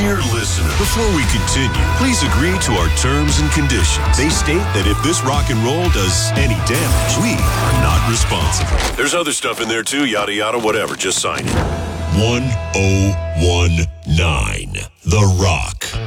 Dear listener, before we continue, please agree to our terms and conditions. They state that if this rock and roll does any damage, we are not responsible. There's other stuff in there too, yada yada, whatever. Just sign it. 1019 The Rock.